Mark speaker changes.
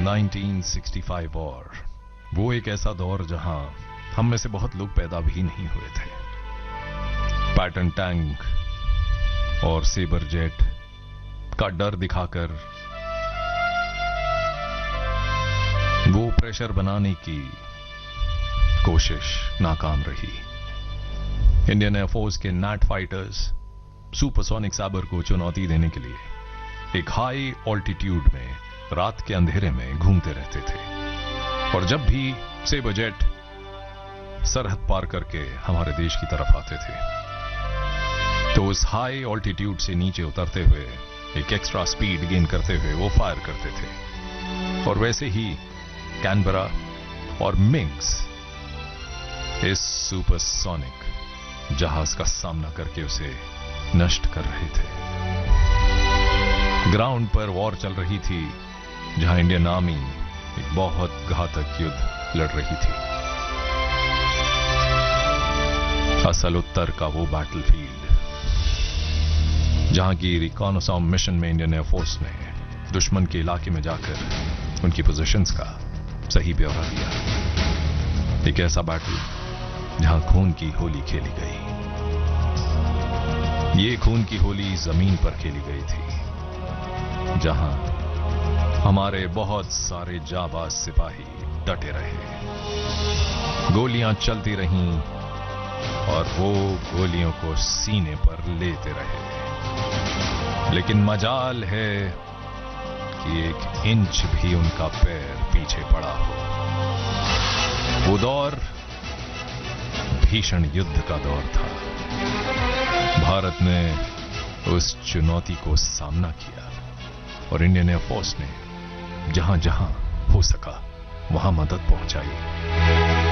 Speaker 1: 1965 war, वो एक ऐसा दौर जहां हम में से बहुत लोग पैदा भी नहीं हुए थे। पैटर्न टैंक और सेबर जेट का डर दिखाकर वो प्रेशर बनाने की कोशिश नाकाम रही। इंडियन एयरफोर्स के नैट फाइटर्स सुपरसोनिक सैबर को चुनौती देने के लिए एक हाई ऑल्टीट्यूड में रात के अंधेरे में घूमते रहते थे, और जब भी सेबर जेट सरहद पार करके हमारे देश की तरफ आते थे तो उस हाई ऑल्टीट्यूड से नीचे उतरते हुए एक एक्स्ट्रा स्पीड गेन करते हुए वो फायर करते थे। और वैसे ही कैनबरा और मिग्स इस सुपरसोनिक जहाज का सामना करके उसे नष्ट कर रहे थे। ग्राउंड पर वॉर चल रही थी जहां इंडियन आर्मी एक बहुत घातक युद्ध लड़ रही थी। असल उत्तर का वो बैटलफील्ड जहां की रिकॉनसाइंस मिशन में इंडियन एयरफोर्स ने दुश्मन के इलाके में जाकर उनकी पोजीशंस का सही ब्यौरा दिया। एक ऐसा बैटल जहां खून की होली खेली गई। ये खून की होली जमीन पर खेली गई थी जहां हमारे बहुत सारे जाबाज सिपाही डटे रहे। गोलियां चलती रहीं और वो गोलियों को सीने पर लेते रहे, लेकिन मजाल है कि एक इंच भी उनका पैर पीछे पड़ा हो। वो दौर भीषण युद्ध का दौर था। भारत ने उस चुनौती को सामना किया और इंडियन एयरफोर्स ने जहां जहां हो सका वहां मदद पहुंचाई।